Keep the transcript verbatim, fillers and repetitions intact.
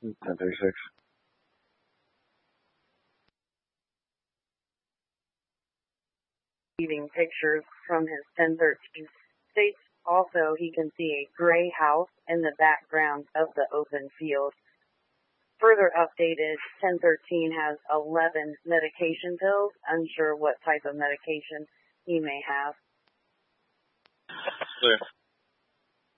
ten thirty-six. Receiving pictures from his ten thirteen states also he can see a gray house in the background of the open field. Further updated, ten thirteen has eleven medication pills, unsure what type of medication he may have. Clear.